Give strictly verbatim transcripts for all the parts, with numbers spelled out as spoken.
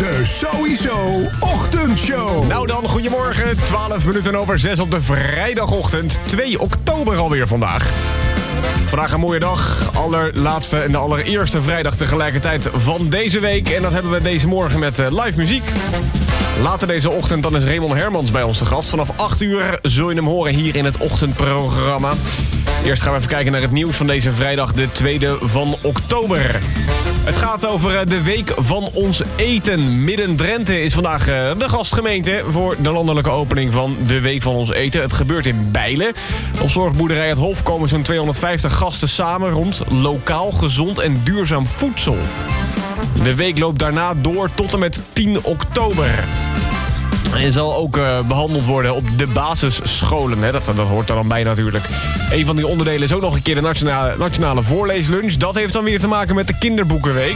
De Sowieso Ochtendshow. Nou dan, goedemorgen. twaalf minuten over zes op de vrijdagochtend. twee oktober alweer vandaag. Vandaag een mooie dag. Allerlaatste en de allereerste vrijdag tegelijkertijd van deze week. En dat hebben we deze morgen met uh, live muziek. Later deze ochtend dan is Raymond Hermans bij ons te gast. Vanaf acht uur zul je hem horen hier in het ochtendprogramma. Eerst gaan we even kijken naar het nieuws van deze vrijdag, de tweede van oktober. Het gaat over de Week van ons Eten. Midden-Drenthe is vandaag de gastgemeente voor de landelijke opening van de Week van ons Eten. Het gebeurt in Bijlen. Op zorgboerderij Het Hof komen zo'n tweehonderdvijftig gasten samen rond lokaal, gezond en duurzaam voedsel. De week loopt daarna door tot en met tien oktober. En zal ook uh, behandeld worden op de basisscholen. Hè? Dat, dat hoort er dan bij natuurlijk. Een van die onderdelen is ook nog een keer de nationale, nationale voorleeslunch. Dat heeft dan weer te maken met de kinderboekenweek.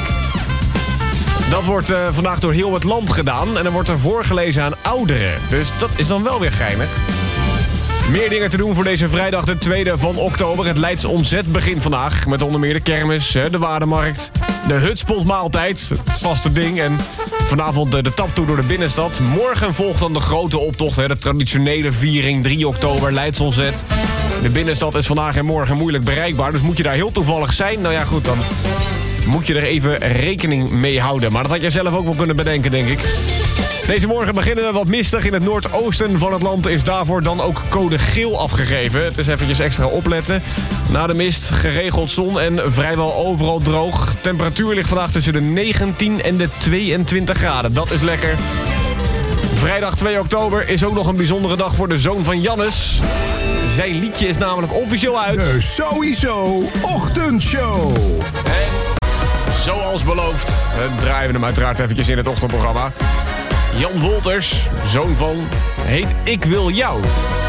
Dat wordt uh, vandaag door heel het land gedaan. En dan wordt er voorgelezen aan ouderen. Dus dat is dan wel weer geinig. Meer dingen te doen voor deze vrijdag, de tweede van oktober. Het Leids Omzet begint vandaag. Met onder meer de kermis, de Waardemarkt, de hutspotmaaltijd, vaste ding. En vanavond de taptoe door de binnenstad. Morgen volgt dan de grote optocht, de traditionele viering, drie oktober, Leids Omzet. De binnenstad is vandaag en morgen moeilijk bereikbaar. Dus moet je daar heel toevallig zijn. Nou ja, goed, dan moet je er even rekening mee houden. Maar dat had jij zelf ook wel kunnen bedenken, denk ik. Deze morgen beginnen we wat mistig. In het noordoosten van het land is daarvoor dan ook code geel afgegeven. Het is eventjes extra opletten. Na de mist geregeld zon en vrijwel overal droog. Temperatuur ligt vandaag tussen de negentien en de tweeëntwintig graden. Dat is lekker. Vrijdag twee oktober is ook nog een bijzondere dag voor de zoon van Jannes. Zijn liedje is namelijk officieel uit. De Sowieso Ochtendshow. En zoals beloofd draaien we hem uiteraard eventjes in het ochtendprogramma. Jan Wolters, zoon van, heet Ik Wil Jou.